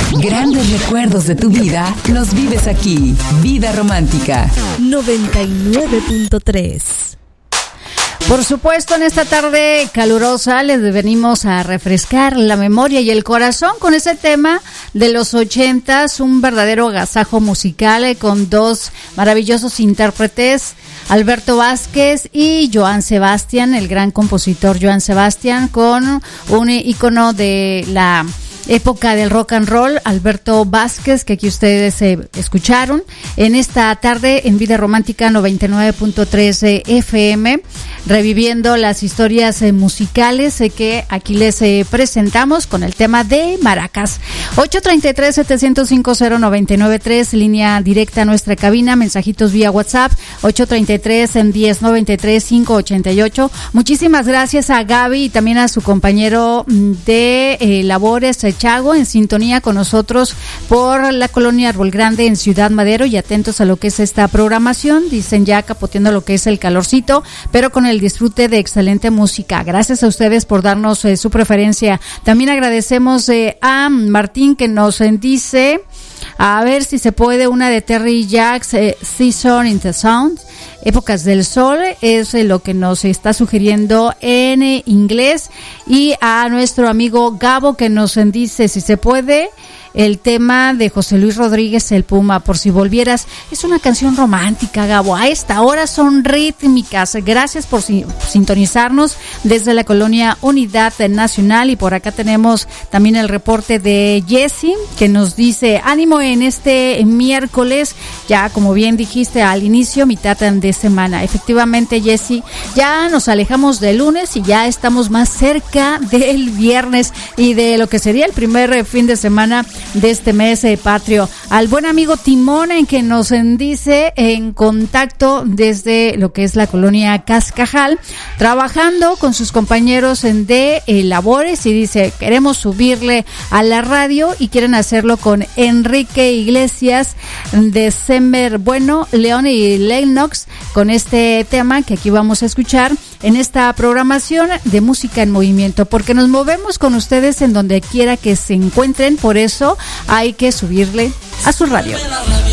Grandes recuerdos de tu vida los vives aquí. Vida Romántica 99.3. Por supuesto, en esta tarde calurosa les venimos a refrescar la memoria y el corazón con ese tema de los 80s, un verdadero agasajo musical con dos maravillosos intérpretes, Alberto Vázquez y Joan Sebastián, el gran compositor Joan Sebastián, con un ícono de la época del rock and roll, Alberto Vázquez, que aquí ustedes escucharon en esta tarde en Vida Romántica 99.3 FM, reviviendo las historias musicales que aquí les presentamos con el tema de Maracas. 833-705-0993, línea directa a nuestra cabina, mensajitos vía WhatsApp, 833-1093-588. Muchísimas gracias a Gaby y también a su compañero de labores, Chago, en sintonía con nosotros por la colonia Árbol Grande en Ciudad Madero, y atentos a lo que es esta programación, dicen ya capoteando lo que es el calorcito, pero con el disfrute de excelente música. Gracias a ustedes por darnos su preferencia. También agradecemos a Martín, que nos dice, a ver si se puede, una de Terry Jacks, Season in the Sound, Épocas del Sol, es lo que nos está sugiriendo en inglés. Y a nuestro amigo Gabo, que nos dice, si se puede, el tema de José Luis Rodríguez, El Puma, Por si volvieras. Es una canción romántica, Gabo. A esta hora son rítmicas. Gracias por sintonizarnos desde la colonia Unidad Nacional. Y por acá tenemos también el reporte de Jessy, que nos dice, ánimo en este miércoles, ya como bien dijiste al inicio, mitad de semana. Efectivamente, Jessy, ya nos alejamos del lunes y ya estamos más cerca del viernes y de lo que sería el primer fin de semana de este mes patrio. Al buen amigo Timón, en que nos dice, en contacto desde lo que es la colonia Cascajal, trabajando con sus compañeros de labores, y dice, queremos subirle a la radio y quieren hacerlo con Enrique Iglesias, December Bueno, León y Lennox, con este tema que aquí vamos a escuchar en esta programación de Música en Movimiento, porque nos movemos con ustedes en donde quiera que se encuentren. Por eso hay que subirle a su radio.